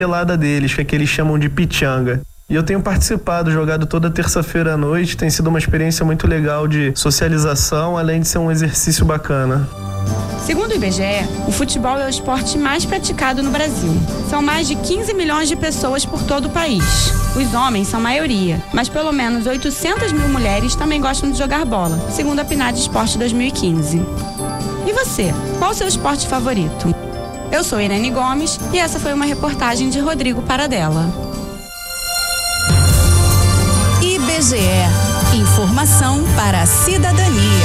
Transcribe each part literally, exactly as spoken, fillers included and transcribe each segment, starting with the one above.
pelada deles, que é que eles chamam de pichanga. E eu tenho participado, jogado toda terça-feira à noite, tem sido uma experiência muito legal de socialização, além de ser um exercício bacana. Segundo o I B G E, o futebol é o esporte mais praticado no Brasil. São mais de quinze milhões de pessoas por todo o país. Os homens são maioria, mas pelo menos oitocentas mil mulheres também gostam de jogar bola, segundo a PNAD Esporte dois mil e quinze. E você, qual o seu esporte favorito? Eu sou Irene Gomes e essa foi uma reportagem de Rodrigo Paradella. I B G E. Informação para a cidadania.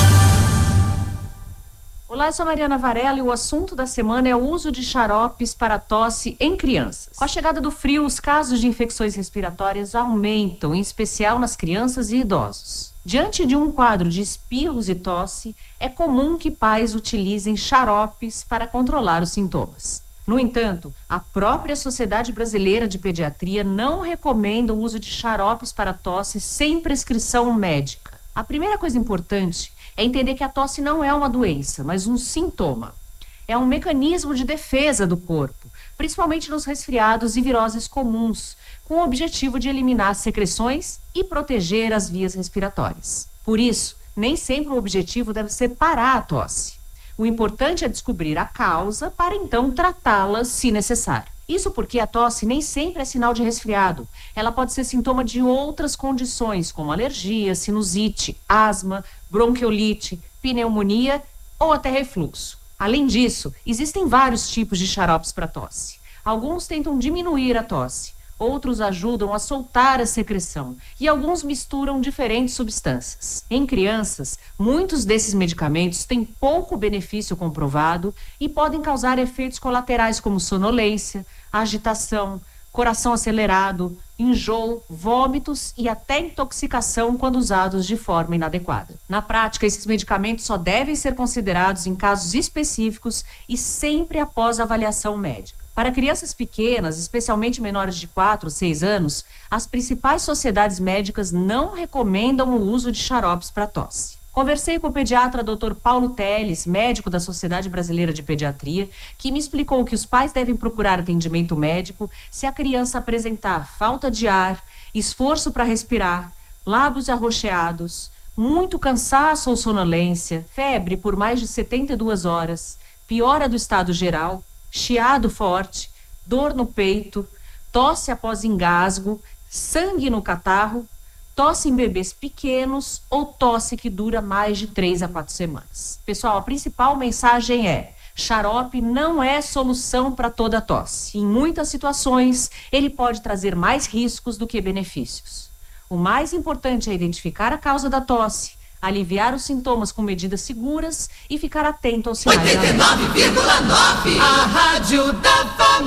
Olá, eu sou Mariana Varela e o assunto da semana é o uso de xaropes para tosse em crianças. Com a chegada do frio, os casos de infecções respiratórias aumentam, em especial nas crianças e idosos. Diante de um quadro de espirros e tosse, é comum que pais utilizem xaropes para controlar os sintomas. No entanto, a própria Sociedade Brasileira de Pediatria não recomenda o uso de xaropes para tosse sem prescrição médica. A primeira coisa importante é entender que a tosse não é uma doença, mas um sintoma. É um mecanismo de defesa do corpo, principalmente nos resfriados e viroses comuns, com o objetivo de eliminar secreções e proteger as vias respiratórias. Por isso, nem sempre o objetivo deve ser parar a tosse. O importante é descobrir a causa para então tratá-la se necessário. Isso porque a tosse nem sempre é sinal de resfriado. Ela pode ser sintoma de outras condições, como alergia, sinusite, asma, bronquiolite, pneumonia ou até refluxo. Além disso, existem vários tipos de xaropes para tosse. Alguns tentam diminuir a tosse, outros ajudam a soltar a secreção e alguns misturam diferentes substâncias. Em crianças, muitos desses medicamentos têm pouco benefício comprovado e podem causar efeitos colaterais como sonolência, agitação, coração acelerado, enjoo, vômitos e até intoxicação quando usados de forma inadequada. Na prática, esses medicamentos só devem ser considerados em casos específicos e sempre após avaliação médica. Para crianças pequenas, especialmente menores de quatro ou seis anos, as principais sociedades médicas não recomendam o uso de xaropes para tosse. Conversei com o pediatra doutor Paulo Teles, médico da Sociedade Brasileira de Pediatria, que me explicou que os pais devem procurar atendimento médico se a criança apresentar falta de ar, esforço para respirar, lábios arroxeados, muito cansaço ou sonolência, febre por mais de setenta e duas horas, piora do estado geral, chiado forte, dor no peito, tosse após engasgo, sangue no catarro, tosse em bebês pequenos ou tosse que dura mais de três a quatro semanas. Pessoal, a principal mensagem é: xarope não é solução para toda tosse. Em muitas situações, ele pode trazer mais riscos do que benefícios. O mais importante é identificar a causa da tosse, aliviar os sintomas com medidas seguras e ficar atento aos sinais. oitenta e nove vírgula nove, a rádio da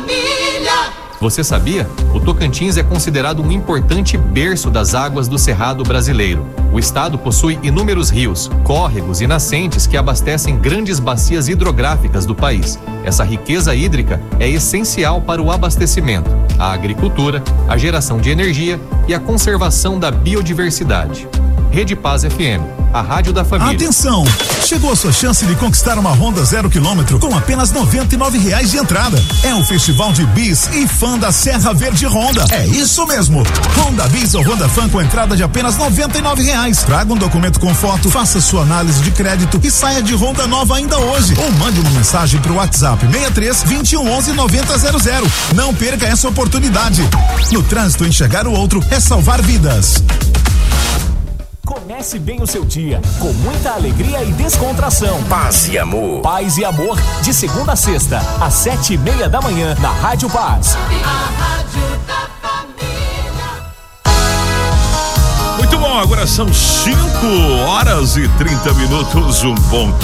família. Você sabia? O Tocantins é considerado um importante berço das águas do Cerrado brasileiro. O estado possui inúmeros rios, córregos e nascentes que abastecem grandes bacias hidrográficas do país. Essa riqueza hídrica é essencial para o abastecimento, a agricultura, a geração de energia e a conservação da biodiversidade. Rede Paz F M, a rádio da família. Atenção! Chegou a sua chance de conquistar uma Honda zero quilômetro com apenas noventa e nove reais de entrada. É o Festival de Bis e Fã da Serra Verde Honda. É isso mesmo! Honda Bis ou Honda Fã com entrada de apenas noventa e nove reais. Traga um documento com foto, faça sua análise de crédito e saia de Honda nova ainda hoje. Ou mande uma mensagem pro WhatsApp seis três, vinte e um, onze, noventa zero zero. Não perca essa oportunidade. No trânsito, enxergar o outro é salvar vidas. Comece bem o seu dia, com muita alegria e descontração. Paz e amor. Paz e amor, de segunda a sexta, às sete e meia da manhã, na Rádio Paz. A rádio da família. Muito bom, agora são cinco horas e trinta minutos. Um bom